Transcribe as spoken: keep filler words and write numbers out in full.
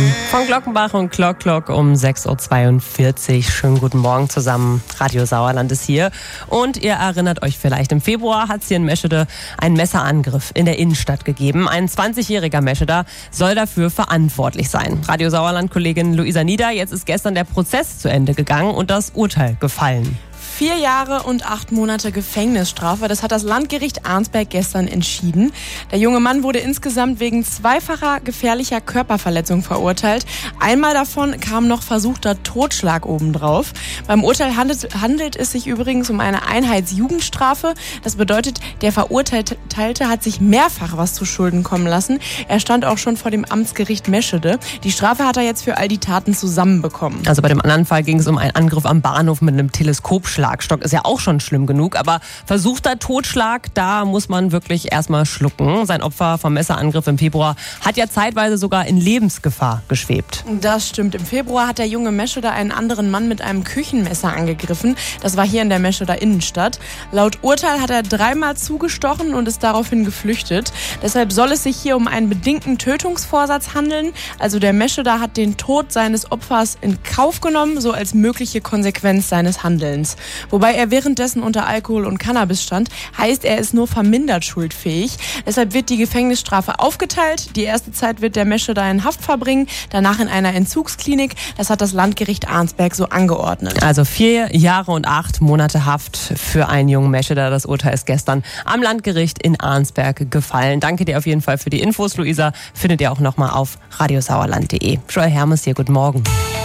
Von Glockenbach und Glock Glock um sechs Uhr zweiundvierzig. Schönen guten Morgen zusammen. Radio Sauerland ist hier. Und ihr erinnert euch vielleicht, im Februar hat es hier in Meschede einen Messerangriff in der Innenstadt gegeben. Ein zwanzigjähriger Mescheder soll dafür verantwortlich sein. Radio Sauerland-Kollegin Luisa Nieder, jetzt ist gestern der Prozess zu Ende gegangen und das Urteil gefallen. Vier Jahre und acht Monate Gefängnisstrafe, das hat das Landgericht Arnsberg gestern entschieden. Der junge Mann wurde insgesamt wegen zweifacher gefährlicher Körperverletzung verurteilt. Einmal davon kam noch versuchter Totschlag obendrauf. Beim Urteil handelt, handelt es sich übrigens um eine Einheitsjugendstrafe. Das bedeutet, der Verurteilte hat sich mehrfach was zu Schulden kommen lassen. Er stand auch schon vor dem Amtsgericht Meschede. Die Strafe hat er jetzt für all die Taten zusammenbekommen. Also bei dem anderen Fall ging es um einen Angriff am Bahnhof mit einem Teleskopschlag. Schlagstock ist ja auch schon schlimm genug, aber versuchter Totschlag, da muss man wirklich erstmal schlucken. Sein Opfer vom Messerangriff im Februar hat ja zeitweise sogar in Lebensgefahr geschwebt. Das stimmt. Im Februar hat der junge Mescheder einen anderen Mann mit einem Küchenmesser angegriffen. Das war hier in der Mescheder Innenstadt. Laut Urteil hat er dreimal zugestochen und ist daraufhin geflüchtet. Deshalb soll es sich hier um einen bedingten Tötungsvorsatz handeln. Also der Mescheder hat den Tod seines Opfers in Kauf genommen, so als mögliche Konsequenz seines Handelns. Wobei er währenddessen unter Alkohol und Cannabis stand, heißt, er ist nur vermindert schuldfähig. Deshalb wird die Gefängnisstrafe aufgeteilt. Die erste Zeit wird der Mescheder in Haft verbringen, danach in einer Entzugsklinik. Das hat das Landgericht Arnsberg so angeordnet. Also vier Jahre und acht Monate Haft für einen jungen Mescheder. Das Urteil ist gestern am Landgericht in Arnsberg gefallen. Danke dir auf jeden Fall für die Infos, Luisa. Findet ihr auch nochmal auf radiosauerland punkt de. Joel Hermes hier, guten Morgen.